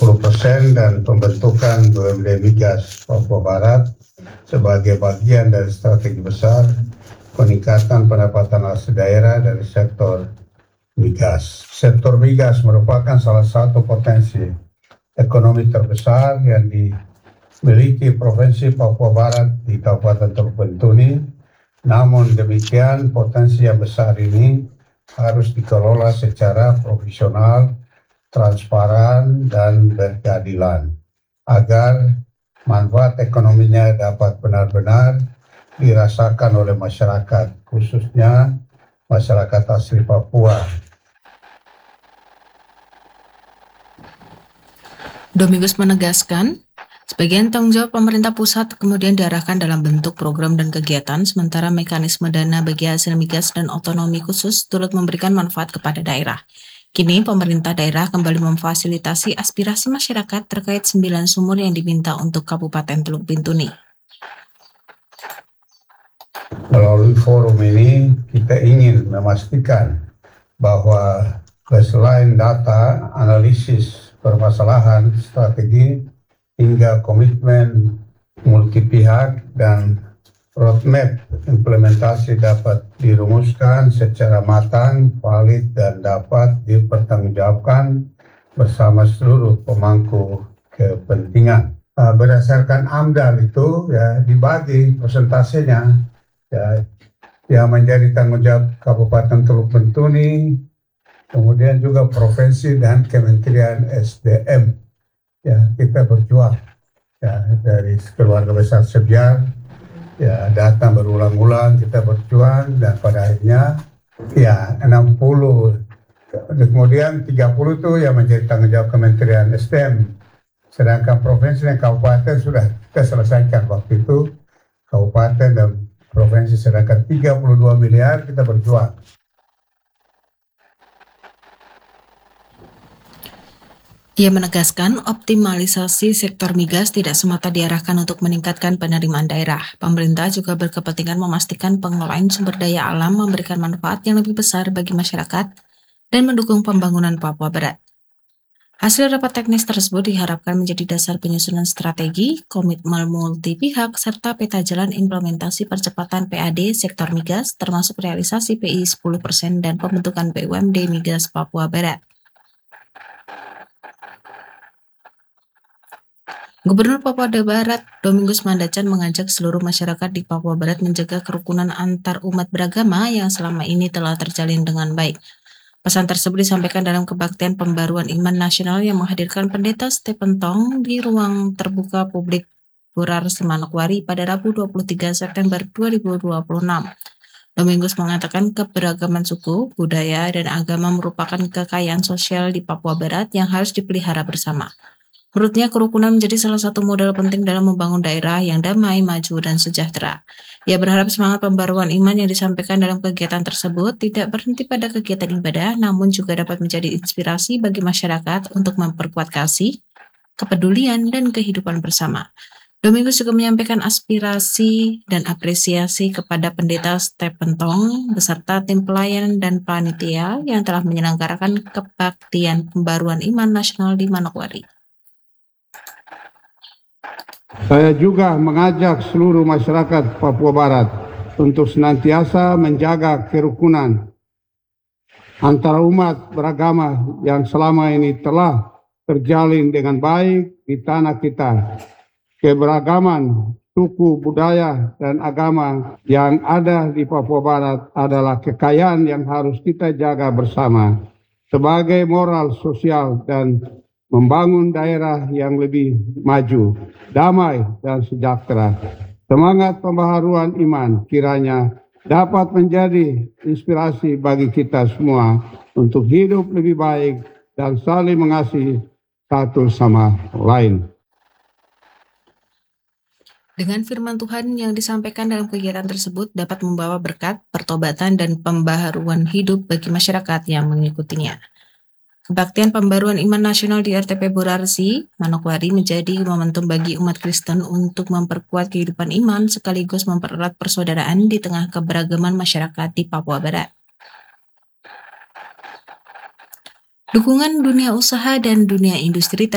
10% dan pembentukan BUMD Migas Papua Barat sebagai bagian dari strategi besar peningkatan pendapatan asli daerah dari sektor migas. Sektor migas merupakan salah satu potensi ekonomi terbesar yang dimiliki Provinsi Papua Barat di Kabupaten Teluk Bintuni. Namun demikian, potensi yang besar ini harus dikelola secara profesional, transparan, dan berkeadilan agar manfaat ekonominya dapat benar-benar dirasakan oleh masyarakat, khususnya masyarakat asli Papua. Domingos menegaskan, sebagian tanggung jawab pemerintah pusat kemudian diarahkan dalam bentuk program dan kegiatan, sementara mekanisme dana bagi hasil migas dan otonomi khusus turut memberikan manfaat kepada daerah. Kini pemerintah daerah kembali memfasilitasi aspirasi masyarakat terkait 9 sumur yang diminta untuk Kabupaten Teluk Bintuni. Melalui forum ini kita ingin memastikan bahwa selain data, analisis permasalahan, strategi, hingga komitmen multi pihak dan roadmap implementasi dapat dirumuskan secara matang, valid, dan dapat dipertanggungjawabkan bersama seluruh pemangku kepentingan. Berdasarkan AMDAL itu ya dibagi persentasenya ya, yang menjadi tanggung jawab Kabupaten Teluk Bintuni, kemudian juga provinsi dan Kementerian SDM. Ya, kita berjuang ya, dari keluarga besar Sebiar, ya datang berulang-ulang kita berjuang dan pada akhirnya ya 60, kemudian 30 itu yang menjadi tanggung jawab Kementerian SDM, sedangkan provinsi dan kabupaten sudah kita selesaikan waktu itu, kabupaten dan provinsi, sedangkan 32 miliar kita berjuang. Ia menegaskan optimalisasi sektor migas tidak semata diarahkan untuk meningkatkan penerimaan daerah. Pemerintah juga berkepentingan memastikan pengelolaan sumber daya alam memberikan manfaat yang lebih besar bagi masyarakat dan mendukung pembangunan Papua Barat. Hasil rapat teknis tersebut diharapkan menjadi dasar penyusunan strategi, komitmen multi pihak, serta peta jalan implementasi percepatan PAD sektor migas, termasuk realisasi PI 10% dan pembentukan BUMD Migas Papua Barat. Gubernur Papua Barat, Domingos Mandacan, mengajak seluruh masyarakat di Papua Barat menjaga kerukunan antar umat beragama yang selama ini telah terjalin dengan baik. Pesan tersebut disampaikan dalam kebaktian pembaruan iman nasional yang menghadirkan Pendeta Stephen Tong di ruang terbuka publik Burar Manokwari pada Rabu 23 September 2026. Domingos mengatakan keberagaman suku, budaya, dan agama merupakan kekayaan sosial di Papua Barat yang harus dipelihara bersama. Menurutnya, kerukunan menjadi salah satu modal penting dalam membangun daerah yang damai, maju, dan sejahtera. Ia berharap semangat pembaruan iman yang disampaikan dalam kegiatan tersebut tidak berhenti pada kegiatan ibadah, namun juga dapat menjadi inspirasi bagi masyarakat untuk memperkuat kasih, kepedulian, dan kehidupan bersama. Domingos juga menyampaikan aspirasi dan apresiasi kepada Pendeta Stephen Tong beserta tim pelayan dan panitia yang telah menyelenggarakan kebaktian pembaruan iman nasional di Manokwari. Saya juga mengajak seluruh masyarakat Papua Barat untuk senantiasa menjaga kerukunan antara umat beragama yang selama ini telah terjalin dengan baik di tanah kita. Keberagaman suku, budaya, dan agama yang ada di Papua Barat adalah kekayaan yang harus kita jaga bersama sebagai moral sosial dan membangun daerah yang lebih maju, damai, dan sejahtera. Semangat pembaharuan iman kiranya dapat menjadi inspirasi bagi kita semua untuk hidup lebih baik dan saling mengasihi satu sama lain. Dengan firman Tuhan yang disampaikan dalam kegiatan tersebut dapat membawa berkat, pertobatan, dan pembaharuan hidup bagi masyarakat yang mengikutinya. Kebaktian pembaruan iman nasional di RTP Burarsi, Manokwari menjadi momentum bagi umat Kristen untuk memperkuat kehidupan iman sekaligus mempererat persaudaraan di tengah keberagaman masyarakat di Papua Barat. Dukungan dunia usaha dan dunia industri